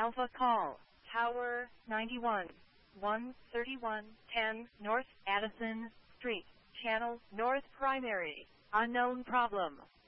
Alpha call, Tower 91, 13110 North Addison Street, Channel North Primary, unknown problem.